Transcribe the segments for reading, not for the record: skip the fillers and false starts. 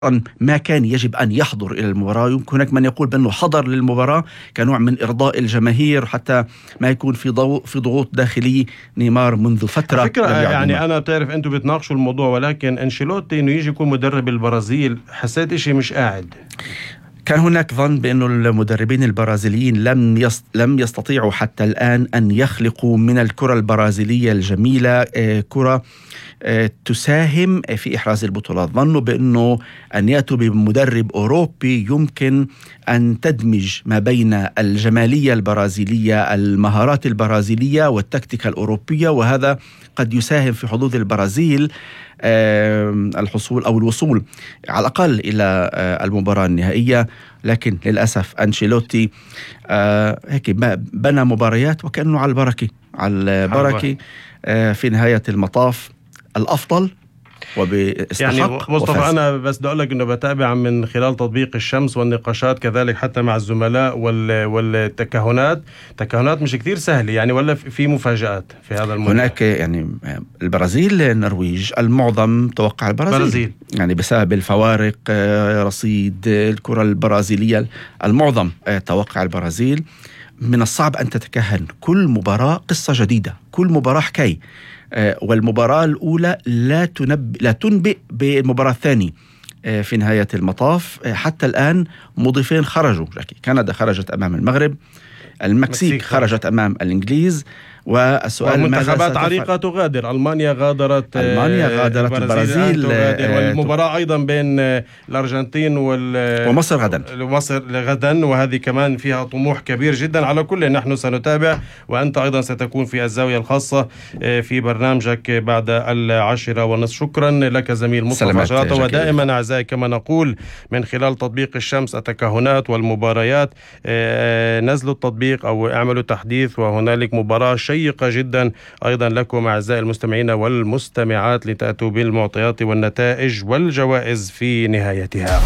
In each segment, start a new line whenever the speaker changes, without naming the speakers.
ما كان يجب أن يحضر إلى المباراة. يمكن هناك من يقول بأنه حضر للمباراة كنوع من إرضاء الجماهير حتى ما يكون في ضغوط داخلي نيمار منذ فترة.
فكرة يعني أنا بتعرف أنتم بتناقشوا الموضوع، ولكن أنشيلوتي إنه يجي يكون مدرب البرازيل حسيت إشي مش قاعد.
كان هناك ظن بأن المدربين البرازيليين لم يستطيعوا حتى الآن أن يخلقوا من الكرة البرازيلية الجميلة كرة تساهم في إحراز البطولات. ظنوا بأنه أن يأتوا بمدرب أوروبي يمكن أن تدمج ما بين الجمالية البرازيلية، المهارات البرازيلية والتكتيكا الأوروبية، وهذا قد يساهم في حظوظ البرازيل الحصول أو الوصول على الأقل إلى المباراة النهائية. لكن للأسف أنشيلوتي هيك بنى مباريات وكأنه على البركة في نهاية المطاف الأفضل وباستحق.
يعني مصطفى أنا بس بدي أقول لك إنه بتابع من خلال تطبيق الشمس والنقاشات كذلك حتى مع الزملاء والتكهنات مش كتير سهلة يعني، ولا في مفاجآت في هذا الموضوع.
هناك يعني البرازيل النرويج المعظم توقع البرازيل يعني بسبب الفوارق رصيد الكرة البرازيلية المعظم توقع البرازيل. من الصعب أن تتكهن، كل مباراة قصة جديدة، كل مباراة حكاية، والمباراة الأولى لا تنبئ بالمباراة الثانية في نهاية المطاف. حتى الآن مضيفين خرجوا، كندا خرجت أمام المغرب، المكسيك خرجت أمام الإنجليز، والسؤال
منتخبات عريقة تغادر. ألمانيا غادرت البرازيل والمباراة أيضا بين الأرجنتين
ومصر
غدا، وهذه كمان فيها طموح كبير جدا. على كل نحن سنتابع، وأنت أيضا ستكون في الزاوية الخاصة في برنامجك بعد 10:30. شكرا لك زميل مصطفى شراطة. ودائما أعزائي كما نقول من خلال تطبيق الشمس التكهنات والمباريات، نزلوا التطبيق أو اعملوا تحديث، وهنالك مباراة شيقة جدا أيضا لكم أعزائي المستمعين والمستمعات لتأتوا بالمعطيات والنتائج والجوائز في نهايتها.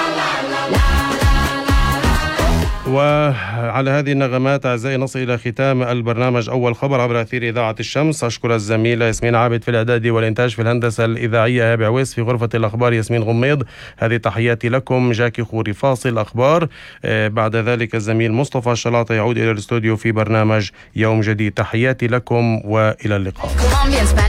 وعلى هذه النغمات أعزائي نصل إلى ختام البرنامج أول خبر عبر أثير إذاعة الشمس. أشكر الزميلة ياسمين عابد في الإعداد والإنتاج، في الهندسة الإذاعية هابي عويس، في غرفة الأخبار ياسمين غميض. هذه تحياتي لكم، جاكي خوري. فاصل أخبار، بعد ذلك الزميل مصطفى شلاطة يعود إلى الاستوديو في برنامج يوم جديد. تحياتي لكم وإلى اللقاء.